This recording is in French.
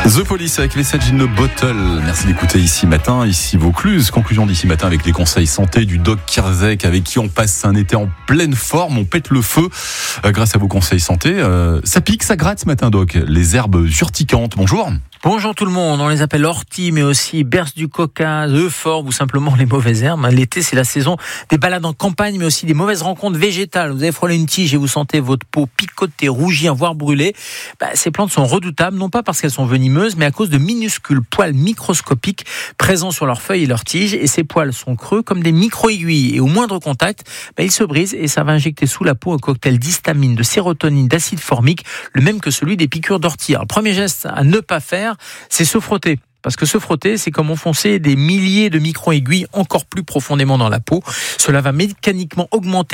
The Police avec les Sage in a Bottle. Merci d'écouter Ici Matin, ici Vaucluse. Conclusion d'Ici Matin avec les conseils santé du Doc Kirzek, avec qui on passe un été en pleine forme, on pète le feu grâce à vos conseils santé. Ça pique, ça gratte ce matin, Doc. Les herbes urticantes. Bonjour. Bonjour tout le monde, on les appelle orties, mais aussi berce du Caucase, euphorbes ou simplement les mauvaises herbes. L'été, c'est la saison des balades en campagne, mais aussi des mauvaises rencontres végétales. Vous avez frôlé une tige et vous sentez votre peau picoter, rougir, voire brûler. Ces plantes sont redoutables, non pas parce qu'elles sont venimeuses, mais à cause de minuscules poils microscopiques présents sur leurs feuilles et leurs tiges. Et ces poils sont creux comme des micro-aiguilles. Et au moindre contact, ils se brisent et ça va injecter sous la peau un cocktail d'histamine, de sérotonine, d'acide formique, le même que celui des piqûres d'ortie. Alors, le premier geste à ne pas faire, c'est se frotter. Parce que se frotter, c'est comme enfoncer des milliers de micro-aiguilles encore plus profondément dans la peau. Cela va mécaniquement augmenter